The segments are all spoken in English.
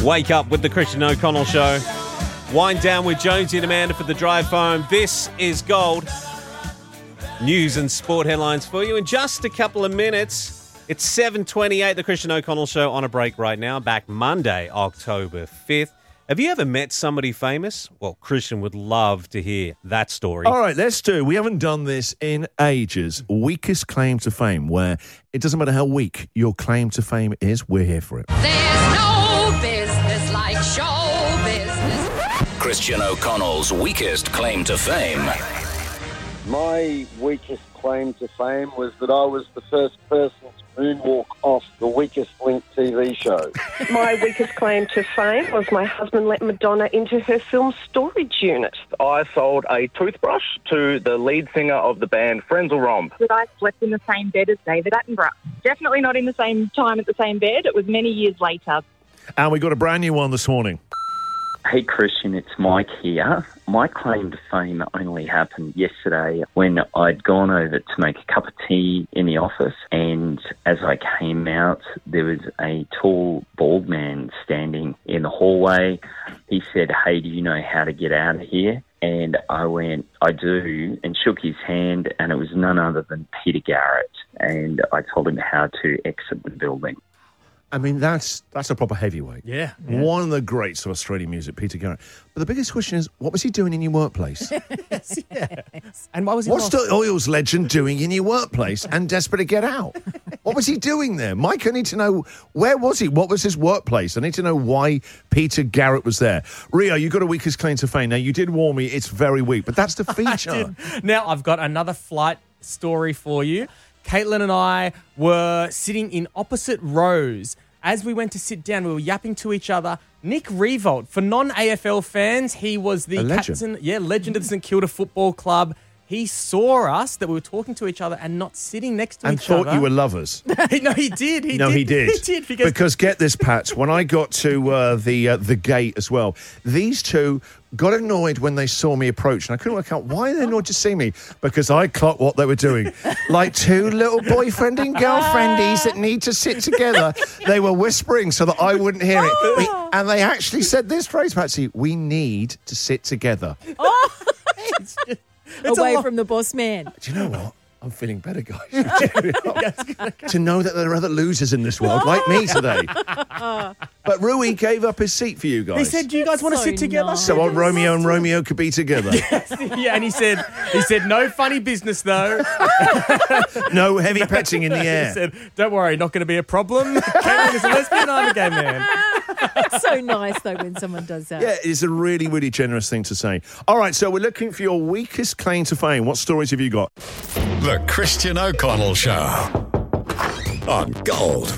Wake up with the Christian O'Connell Show. Wind down with Jonesy and Amanda for the drive home. This is Gold. News and sport headlines for you in just a couple of minutes. It's 7:28, the Christian O'Connell Show on a break right now. Back Monday, October 5th. Have you ever met somebody famous? Well, Christian would love to hear that story. All right, let's do. We haven't done this in ages. Weakest claim to fame, where it doesn't matter how weak your claim to fame is, we're here for it. There's no business like show business. Christian O'Connell's weakest claim to fame. My weakest claim to fame was that I was the first person to moonwalk off the Weakest Link TV show. My weakest claim to fame was my husband let Madonna into her film storage unit. I sold a toothbrush to the lead singer of the band Frenzal Rhomb. That I slept in the same bed as David Attenborough. Definitely not in the same time at the same bed. It was many years later. And we got a brand new one this morning. Hey Christian, it's Mike here. My claim to fame only happened yesterday when I'd gone over to make a cup of tea in the office, and as I came out, there was a tall, bald man standing in the hallway. He said, "Hey, do you know how to get out of here?" And I went, "I do," and shook his hand, and it was none other than Peter Garrett, and I told him how to exit the building. I mean, that's a proper heavyweight. Yeah. One of the greats of Australian music, Peter Garrett. But the biggest question is, what was he doing in your workplace? Yes. And why was he What's the Oils legend doing in your workplace and desperate to get out? What was he doing there? Mike, I need to know, where was he? What was his workplace? I need to know why Peter Garrett was there. Rio, you got a weakest claim to fame. Now, you did warn me it's very weak, but that's the feature. Now, I've got another flight story for you. Caitlin and I were sitting in opposite rows. As we went to sit down, we were yapping to each other. Nick Riewoldt, for non-AFL fans, he was the captain, legend of the St Kilda Football Club. He saw us, that we were talking to each other and not sitting next to each other. And thought you were lovers. No, he did. He did. He did. Because get this, Pat, when I got to the gate as well, these two got annoyed when they saw me approach, and I couldn't work out why they annoyed to see me, because I clocked what they were doing. Like two little boyfriend and girlfriendies that need to sit together. They were whispering so that I wouldn't hear it. And they actually said this phrase, Patsy, "We need to sit together." It's away from the boss man. Do you know what? I'm feeling better, guys. To know that there are other losers in this world, like me today. But Rui gave up his seat for you guys. He said, "Do you guys want to sit together?" Nice. So old Romeo and Romeo could be together. Yes, yeah, and he said, "No funny business, though." No heavy petting in the air. He said, "Don't worry, not going to be a problem. Caitlin is a lesbian, I'm a gay man." It's so nice, though, when someone does that. Yeah, it's a really, really generous thing to say. All right, so we're looking for your weakest claim to fame. What stories have you got? The Christian O'Connell Show on Gold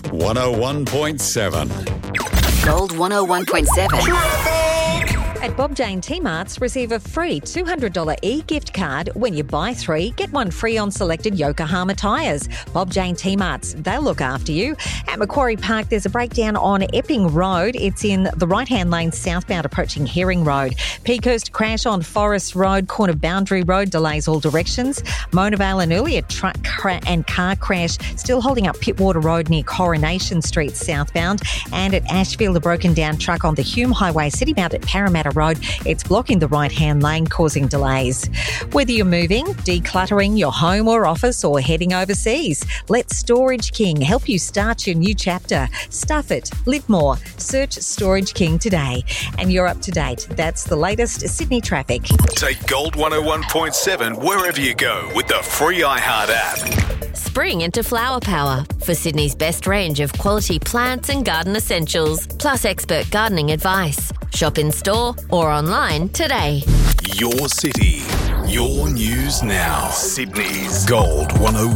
101.7. Gold 101.7. At Bob Jane T-Marts, receive a free $200 e-gift card when you buy 3, get 1 free on selected Yokohama tyres. Bob Jane T-Marts, they'll look after you. At Macquarie Park, there's a breakdown on Epping Road. It's in the right-hand lane southbound approaching Herring Road. Peakhurst crash on Forest Road, corner Boundary Road, delays all directions. Mona Vale and earlier truck and car crash, still holding up Pittwater Road near Coronation Street southbound. And at Ashfield, a broken down truck on the Hume Highway, city-bound at Parramatta Road. It's blocking the right-hand lane, causing delays. Whether you're moving, decluttering your home or office, or heading overseas, let Storage King help you start your new chapter. Stuff it, live more. Search Storage King today. And you're up to date. That's the latest Sydney traffic. Take Gold 101.7 wherever you go with the free iHeart app. Spring into flower power for Sydney's best range of quality plants and garden essentials, plus expert gardening advice. Shop in store or online today. Your city, your news now. Sydney's Gold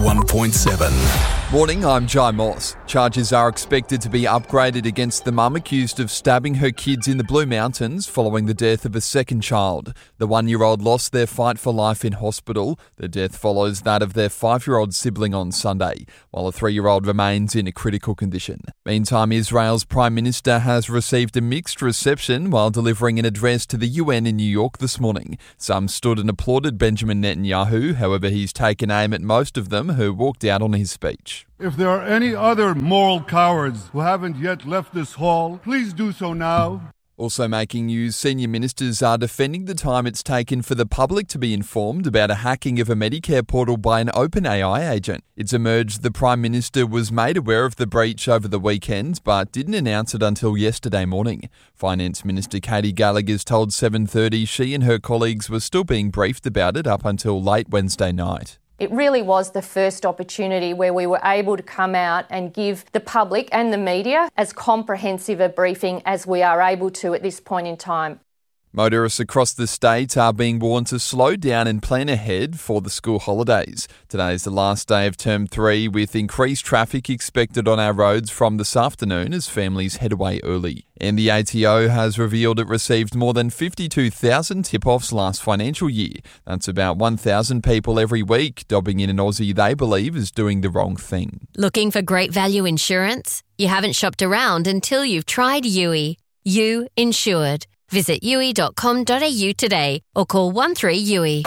101.7. Morning, I'm Jai Moss. Charges are expected to be upgraded against the mum accused of stabbing her kids in the Blue Mountains following the death of a second child. The 1-year-old lost their fight for life in hospital. The death follows that of their 5-year-old sibling on Sunday, while a 3-year-old remains in a critical condition. Meantime, Israel's Prime Minister has received a mixed reception while delivering an address to the UN in New York this morning. Some stood and applauded Benjamin Netanyahu, however he's taken aim at most of them who walked out on his speech. message. If there are any other moral cowards who haven't yet left this hall, please do so now. Also making news, senior ministers are defending the time it's taken for the public to be informed about a hacking of a Medicare portal by an OpenAI agent. It's emerged the Prime Minister was made aware of the breach over the weekend, but didn't announce it until yesterday morning. Finance Minister Katie Gallagher's told 7:30 she and her colleagues were still being briefed about it up until late Wednesday night. It really was the first opportunity where we were able to come out and give the public and the media as comprehensive a briefing as we are able to at this point in time. Motorists across the state are being warned to slow down and plan ahead for the school holidays. Today is the last day of Term 3 with increased traffic expected on our roads from this afternoon as families head away early. And the ATO has revealed it received more than 52,000 tip-offs last financial year. That's about 1,000 people every week dobbing in an Aussie they believe is doing the wrong thing. Looking for great value insurance? You haven't shopped around until you've tried Yui. You Insured. Visit yui.com.au today or call 13-YUI.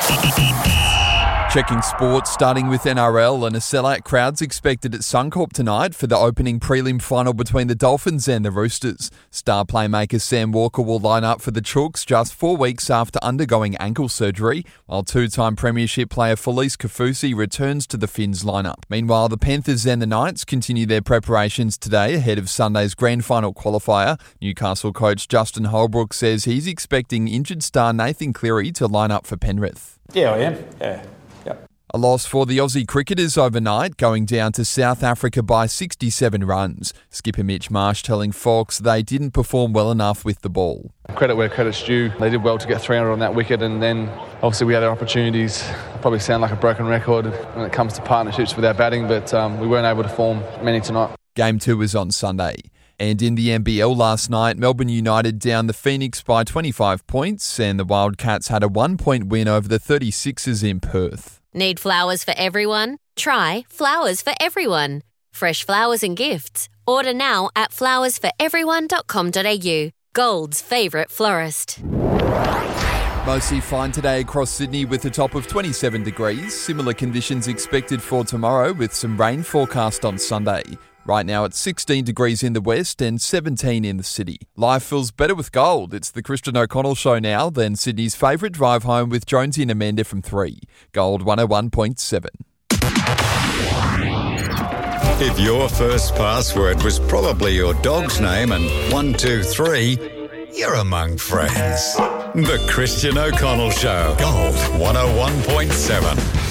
Checking sports, starting with NRL, and a sellout crowd's expected at Suncorp tonight for the opening prelim final between the Dolphins and the Roosters. Star playmaker Sam Walker will line up for the Chooks just 4 weeks after undergoing ankle surgery, while two-time premiership player Felice Kaufusi returns to the Finns lineup. Meanwhile, the Panthers and the Knights continue their preparations today ahead of Sunday's grand final qualifier. Newcastle coach Justin Holbrook says he's expecting injured star Nathan Cleary to line up for Penrith. Yeah, I am. Yeah. A loss for the Aussie cricketers overnight, going down to South Africa by 67 runs. Skipper Mitch Marsh telling Fox they didn't perform well enough with the ball. Credit where credit's due. They did well to get 300 on that wicket, and then obviously we had our opportunities. I probably sound like a broken record when it comes to partnerships with our batting, but we weren't able to form many tonight. Game 2 is on Sunday. And in the NBL last night, Melbourne United downed the Phoenix by 25 points, and the Wildcats had a 1-point win over the 36ers in Perth. Need flowers for everyone? Try Flowers for Everyone. Fresh flowers and gifts. Order now at flowersforeveryone.com.au. Gold's favourite florist. Mostly fine today across Sydney with a top of 27 degrees. Similar conditions expected for tomorrow with some rain forecast on Sunday. Right now it's 16 degrees in the west and 17 in the city. Life feels better with gold. It's the Christian O'Connell Show now, then Sydney's favourite drive home with Jonesy and Amanda from 3. Gold 101.7. If your first password was probably your dog's name and 123, you're among friends. The Christian O'Connell Show. Gold 101.7.